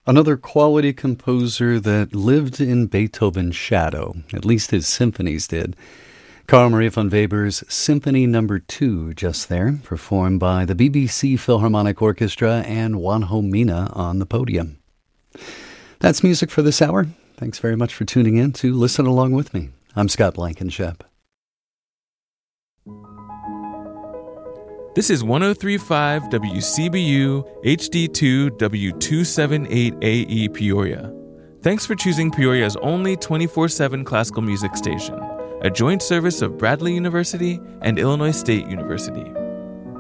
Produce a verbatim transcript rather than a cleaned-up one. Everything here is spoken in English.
Another quality composer that lived in Beethoven's shadow, at least his symphonies did. Carl Maria von Weber's Symphony Number Two, just there, performed by the B B C Philharmonic Orchestra and Juanjo Mina on the podium. That's music for this hour. Thanks very much for tuning in to listen along with me. I'm Scott Blankenship. This is one oh three point five W C B U H D two W two seventy-eight A E Peoria. Thanks for choosing Peoria's only twenty-four seven classical music station, a joint service of Bradley University and Illinois State University.